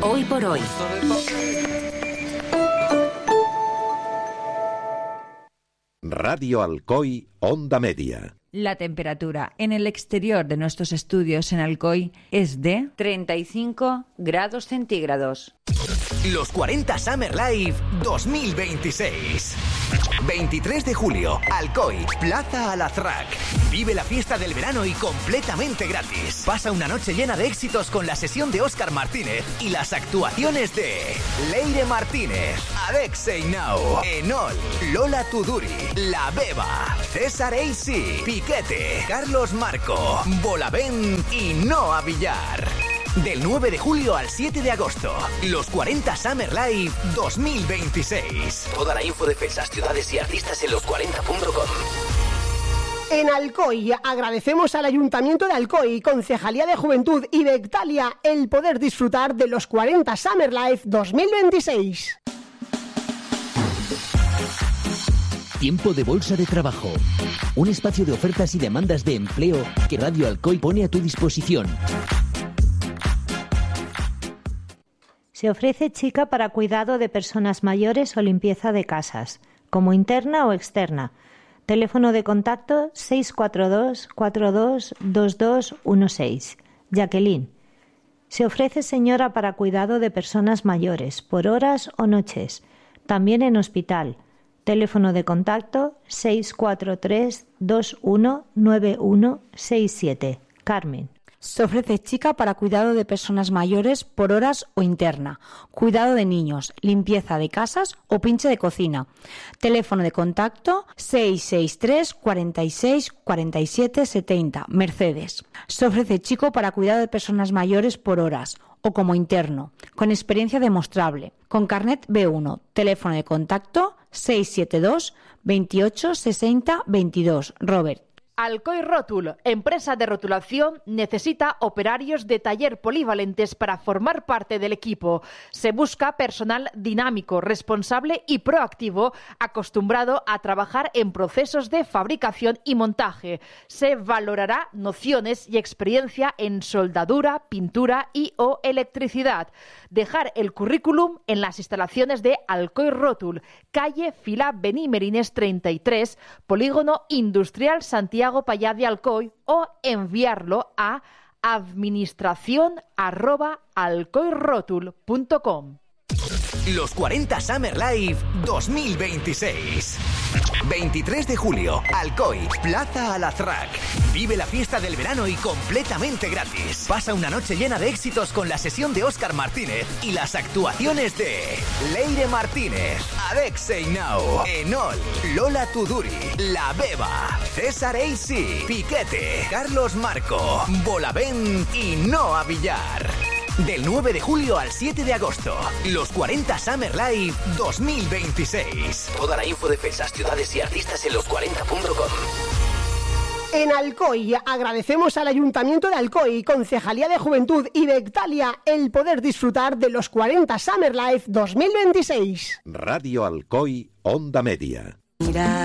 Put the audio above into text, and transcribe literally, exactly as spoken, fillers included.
Hoy por hoy. Radio Alcoy, Onda Media. La temperatura en el exterior de nuestros estudios en Alcoy es de treinta y cinco grados centígrados. Los cuarenta Summer Live dos mil veintiséis. veintitrés de julio, Alcoy, Plaza Alazraq. Vive la fiesta del verano y completamente gratis. Pasa una noche llena de éxitos con la sesión de Óscar Martínez y las actuaciones de Leire Martínez, Alexei Nau, Enol, Lola Tuduri, La Beba, César A C, Piquete, Carlos Marco, Bolavent y Noa Villar. Del nueve de julio al siete de agosto, los cuarenta Summer Live dos mil veintiséis. Toda la info de fechas, ciudades y artistas en los cuarenta punto com. En Alcoy agradecemos al Ayuntamiento de Alcoy, Concejalía de Juventud y Bectalia el poder disfrutar de los cuarenta Summer Live dos mil veintiséis. Tiempo de Bolsa de Trabajo. Un espacio de ofertas y demandas de empleo que Radio Alcoy pone a tu disposición. Se ofrece chica para cuidado de personas mayores o limpieza de casas, como interna o externa. Teléfono de contacto seis cuatro dos, cuatro dos, dos dos uno seis. Jacqueline. Se ofrece señora para cuidado de personas mayores, por horas o noches. También en hospital. Teléfono de contacto seis cuatro tres, dos uno nueve uno seis siete. Carmen. Se ofrece chica para cuidado de personas mayores por horas o interna, cuidado de niños, limpieza de casas o pinche de cocina. Teléfono de contacto seis seis tres, cuarenta y seis, cuarenta y siete, setenta, Mercedes. Se ofrece chico para cuidado de personas mayores por horas o como interno, con experiencia demostrable, con carnet B uno. Teléfono de contacto seis siete dos, veintiocho, sesenta, veintidós, Robert. Alcoy Rótul, empresa de rotulación, necesita operarios de taller polivalentes para formar parte del equipo. Se busca personal dinámico, responsable y proactivo, acostumbrado a trabajar en procesos de fabricación y montaje. Se valorará nociones y experiencia en soldadura, pintura y o electricidad. Dejar el currículum en las instalaciones de Alcoy Rótul, calle Fila Benimérines treinta y tres, Polígono Industrial Santiago Pallá de Alcoy, o enviarlo a administración arroba alcoyrotul punto com. Los cuarenta Summer Live dos mil veintiséis. veintitrés de julio, Alcoy, Plaza Alazraq. Vive la fiesta del verano y completamente gratis. Pasa una noche llena de éxitos con la sesión de Óscar Martínez y las actuaciones de Leire Martínez, Alexei Nau, Enol, Lola Tuduri, La Beba, César A C, Piquete, Carlos Marco, Bolavent y Noa Villar. Del nueve de julio al siete de agosto, los cuarenta Summer Live dos mil veintiséis. Toda la info de fechas, ciudades y artistas en los cuarenta punto com. En Alcoy agradecemos al Ayuntamiento de Alcoy, Concejalía de Juventud y Bectalia el poder disfrutar de los cuarenta Summer Live dos mil veintiséis. Radio Alcoy, Onda Media. Mira